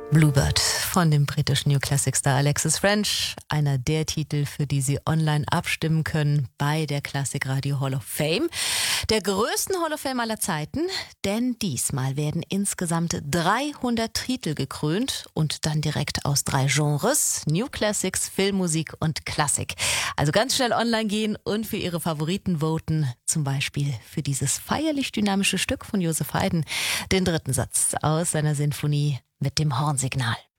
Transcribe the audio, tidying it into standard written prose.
Bluebird von dem britischen New Classic Star Alexis French, einer der Titel, für die Sie online abstimmen können bei der Klassikradio Hall of Fame, der größten Hall of Fame aller Zeiten, denn diesmal werden insgesamt 300 Titel gekrönt und dann direkt aus 3 Genres: New Classics, Filmmusik und Klassik. Also ganz schnell online gehen und für Ihre Favoriten voten, zum Beispiel für dieses feierlich dynamische Stück von Joseph Haydn, den 3. Satz aus seiner Sinfonie mit dem Hornsignal.